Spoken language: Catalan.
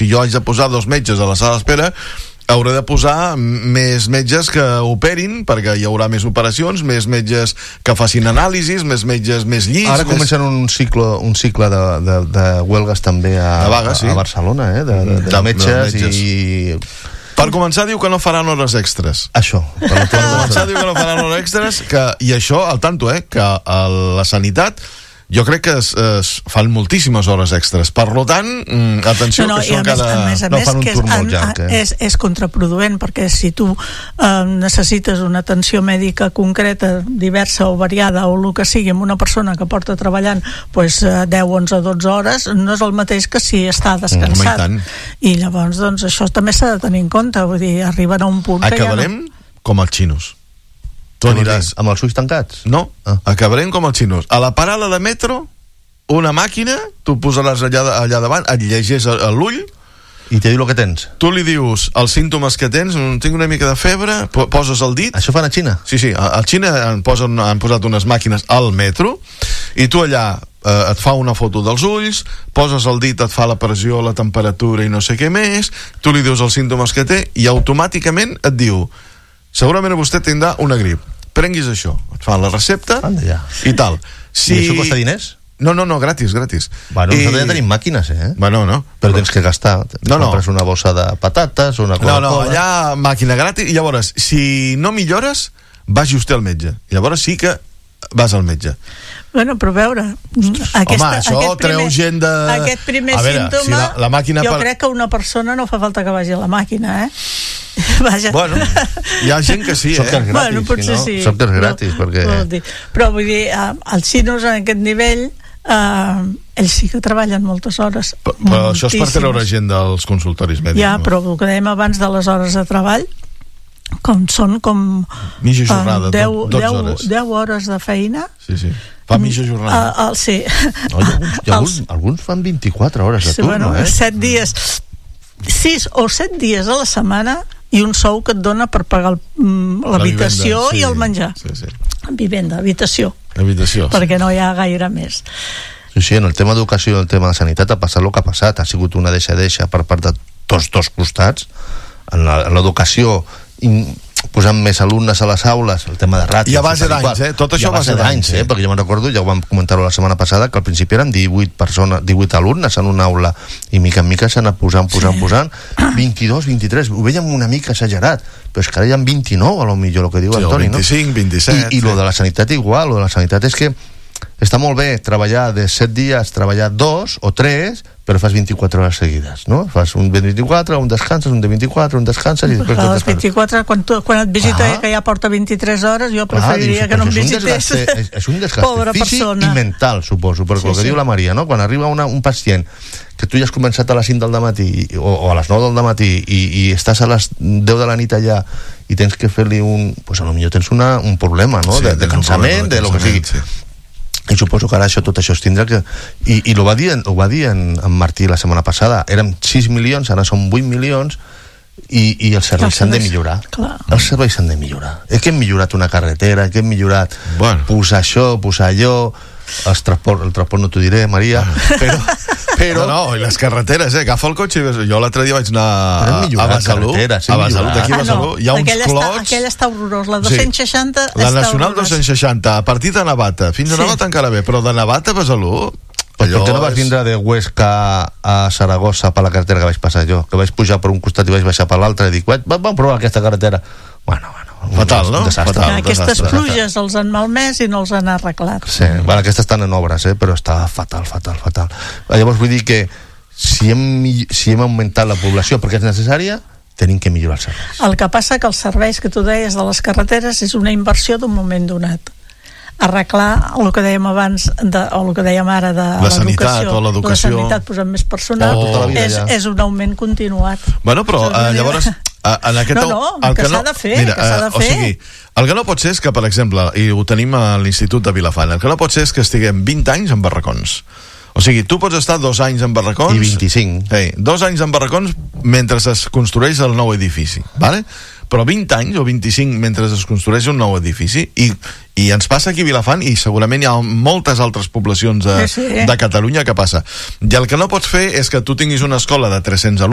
si jo haig de posar 2 metges a la sala d'espera, hauré de posar més metges que operin, perquè hi haurà més operacions, més metges que facin anàlisis, més metges, més llits. Ara comencen un cicle de huelgues també a Barcelona, de metges i... Per començar, diu que no faran hores extres. Això. Per començar, diu que no faran hores extres, i això, al tanto, que a la sanitat jo crec que es fan moltíssimes hores extres. Per tant, atenció, que això encara... A més, no fan un tour molt llarg. És contraproduent, perquè si tu necessites una atenció mèdica concreta, diversa o variada, o el que sigui, amb una persona que porta treballant 10, 11, 12 hores, no és el mateix que si està descansat. I llavors, doncs, això també s'ha de tenir en compte. Vull dir, arriben a un punt que acabarem com els xinos. Tu aniràs amb els ulls tancats? No, acabarem com els xinos. A la parada de metro, una màquina, tu posaràs allà davant, et llegeix l'ull i te diu el que tens. Tu li dius els símptomes que tens, tinc una mica de febre, poses el dit. Això fan a Xina? Sí, a Xina han posat unes màquines al metro i tu allà et fa una foto dels ulls, poses el dit, et fa la pressió, la temperatura i no sé què més, tu li dius els símptomes que té i automàticament et diu segurament vostè tindrà una grip, prenguis això, et fan la recepta i tal. I això costa diners? No, gratis. Bueno, nosaltres ja tenim màquines, Bueno, no. Però tens que gastar. Compres una bossa de patates, una Coca-Cola... No, allà màquina gratis, i llavors, si no millores, vagi vostè al metge. I llavors sí que vas al metge. Bueno, però a veure... això treu gent de... Aquest primer símptoma, la màquina jo crec que una persona no fa falta que vagi a la màquina, Vaja. Bueno, hi ha gent que sí, Software gratis, bueno, potser sí. Software gratis, perquè... Però vull dir, els xinos en aquest nivell, ells sí que treballen moltes hores. Però això és per treure gent dels consultoris mèdics. Ja, però el que dèiem abans de les hores de treball, són com... mitja jornada, 12 hores. 10 hores de feina. Sí. Fa mitja jornada. Sí. Alguns fan 24 hores de turno, 7 dies, 6 o 7 dies a la setmana i un sou que et dona per pagar l'habitació i el menjar. Vivenda, habitació. Perquè no hi ha gaire més. Sí, en el tema d'educació i el tema de sanitat ha passat el que ha passat. Ha sigut una deixa per part de tots dos costats. En l'educació, posant més alumnes a les aules, el tema de ràtios... I a base d'anys, tot això a base d'anys, perquè jo me'n recordo, ja ho vam comentar-ho la setmana passada, que al principi eren 18 alumnes en una aula, i mica en mica s'han anat posant, 22, 23, ho veiem una mica exagerat, però és que ara hi ha 29, a lo millor, el que diu Antoni, 25, no? 27... I lo de la sanitat igual, lo de la sanitat és que està molt bé treballar de 7 dies, treballar 2 o 3, però fas 24 hores seguides, no? Fas un de 24, un descanses, un de 24, un descanses i després... A les 24, quan et visita que ja porta 23 hores, jo preferiria que no em visités. És un desgast físic i mental, suposo, perquè el que diu la Maria, no? Quan arriba un pacient que tu ja has començat a les 5 del matí o a les 9 del matí i estàs a les 10 de la nit allà i tens que fer-li pues a lo millor tens un problema, no? De cansament, de lo que sigui. I suposo que ara tot això es tindrà que... I ho va dir en Martí la setmana passada, érem 6 milions, ara són 8 milions i els serveis s'han de millorar. Els serveis s'han de millorar. És que hem millorat una carretera, que hem millorat posar això, posar allò, el transport no t'ho diré, Maria, però... No, i les carreteres, agafa el cotxe i jo l'altre dia vaig anar a Besalú, d'aquí a Besalú, hi ha uns clots... Aquella està horrorós, la 260 la Nacional 260, a partir de Navata, fins a Navata encara bé, però de Navata a Besalú... Per què no vas vindre de Huesca a Saragossa per la carretera que vaig passar jo? Que vaig pujar per un costat i vaig baixar per l'altre i dic, vam provar aquesta carretera. Bueno, fatal, no? Aquestes pluges els han malmès i no els han arreglat. Sí, aquestes estan en obres, però està fatal. Llavors vull dir que si hem augmentat la població perquè és necessària, tenim que millorar els serveis. El que passa que els serveis que tu deies de les carreteres és una inversió d'un moment donat. Arreglar el que dèiem abans o el que dèiem ara de l'educació, la sanitat posant més personal, és un augment continuat. Bueno, però llavors en aquest... que s'ha de fer, o sigui, el que no pot ser és que, per exemple, i ho tenim a l'Institut de Vilafant, el que no pot ser és que estiguem 20 anys en barracons. O sigui, tu pots estar 2 anys en barracons... I 25. 2 anys en barracons mentre es construeix el nou edifici, ¿vale? Però 20 anys o 25 mentre es construeix un nou edifici i ens passa aquí a Vilafant i segurament hi ha moltes altres poblacions de Catalunya que passa. I el que no pots fer és que tu tinguis una escola de 300 alumnes